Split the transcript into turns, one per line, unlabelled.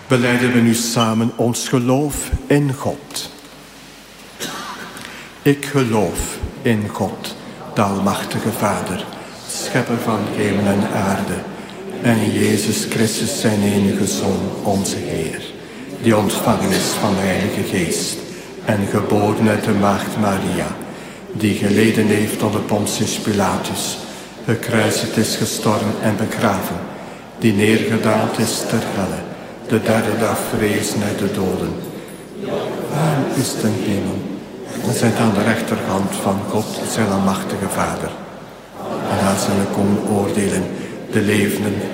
belijden we nu samen ons geloof in God. Ik geloof in God, de Almachtige Vader, schepper van hemel en aarde, en in Jezus Christus zijn enige Zoon, onze Heer, die ontvangen is van de Heilige Geest en geboren uit de Maagd Maria, die geleden heeft onder Pontius Pilatus, gekruisigd is, gestorven en begraven, die neergedaald is ter helle, de derde dag verrezen uit de doden. Waar is ten hemel? En zit aan de rechterhand van God, zijn Almachtige Vader. En hij zal komen oordelen de levenden